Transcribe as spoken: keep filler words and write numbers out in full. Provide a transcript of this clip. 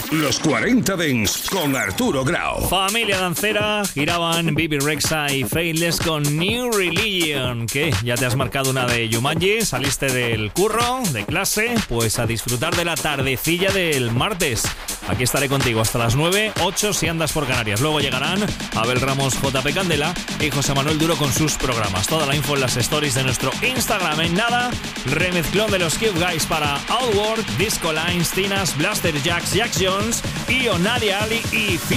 Los cuarenta Dance con Arturo Grau. Familia dancera, giraban Bibi Rexha y Faithless con New Religion. ¿Qué? ¿Ya te has marcado una de Jumanji? ¿Saliste del curro, de clase? Pues a disfrutar de la tardecilla del martes. Aquí estaré contigo hasta las nueve, ocho si andas por Canarias. Luego llegarán Abel Ramos, J P Candela y José Manuel Duro con sus programas. Toda la info en las stories de nuestro Instagram. En nada, remezclón de los Cube Guys para Outward, Disco Lines, Tinas, Blaster Jacks, Jack Jones y Onadia Ali y